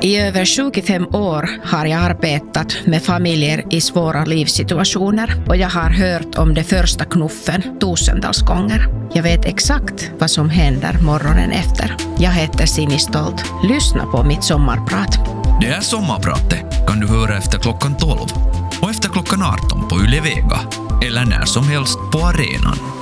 I över 25 år har jag arbetat med familjer i svåra livssituationer och jag har hört om det första knuffen tusentals gånger. Jag vet exakt vad som händer morgonen efter. Jag heter Sini Stolt. Lyssna på mitt sommarprat. Det här sommarpratet kan du höra efter klockan 12 och efter klockan 18 på Yle Vega eller när som helst på arenan.